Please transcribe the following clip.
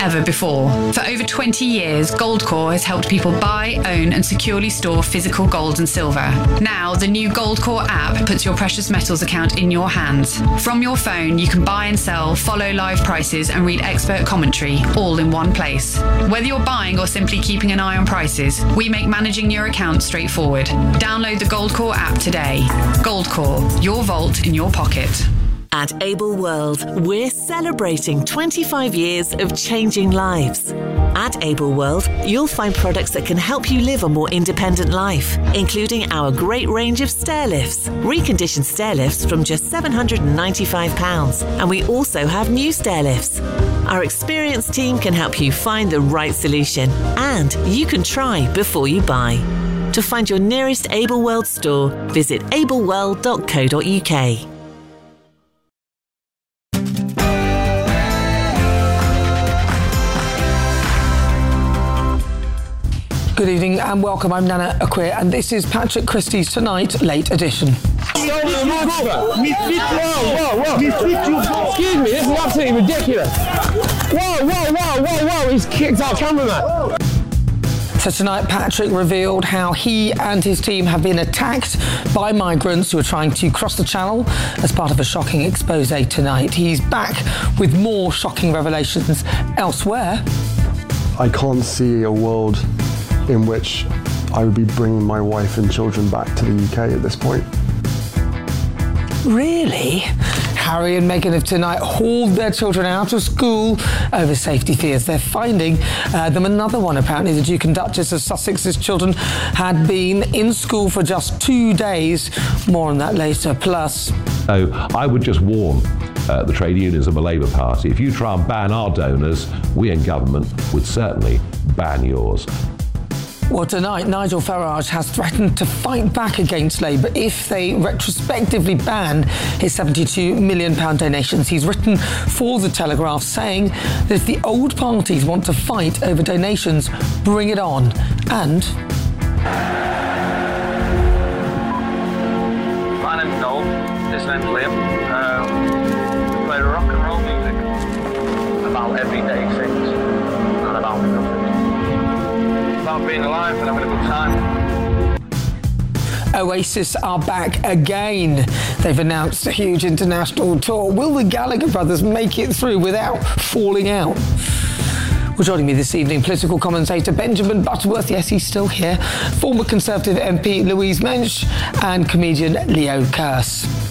ever before. For over 20 years, Goldcore has helped people buy, own and securely store physical gold and silver. Now, the new Goldcore app puts your precious metals account in your hands. From your phone, you can buy and sell, follow live prices and read expert commentary, all in one place. Whether you're buying or simply keeping an eye on prices, we make managing your account straightforward. Download the Goldcore app today. Goldcore, your vault in your pocket. At Able World, we're celebrating 25 years of changing lives. At Able World, you'll find products that can help you live a more independent life, including our great range of stair lifts, reconditioned stair lifts from just £795, and we also have new stair lifts. Our experienced team can help you find the right solution, and you can try before you buy. To find your nearest Able World store, visit ableworld.co.uk. Good evening and welcome. I'm Nana Akwe and this is Patrick Christie's Tonight Late Edition. Excuse me, this is absolutely ridiculous. Whoa, he's kicked our cameraman. So tonight, Patrick revealed how he and his team have been attacked by migrants who are trying to cross the channel as part of a shocking expose tonight. He's back with more shocking revelations elsewhere. I can't see a world in which I would be bringing my wife and children back to the UK at this point. Really? Harry and Meghan have tonight hauled their children out of school over safety fears. They're finding them another one. Apparently, the Duke and Duchess of Sussex's children had been in school for just 2 days. More on that later. Plus, so I would just warn the trade unions and the Labour Party, if you try and ban our donors, we in government would certainly ban yours. Well, tonight, Nigel Farage has threatened to fight back against Labour if they retrospectively ban his £72 million donations. He's written for The Telegraph saying that if the old parties want to fight over donations, bring it on. And my name's Noel, this name's Liam. We play rock and roll music about everyday things and about nothing. About being alive and having a good time. Oasis are back again. They've announced a huge international tour. Will the Gallagher brothers make it through without falling out? Well, joining me this evening, political commentator Benjamin Butterworth, yes, he's still here, former Conservative MP Louise Mensch, and comedian Leo Kearse.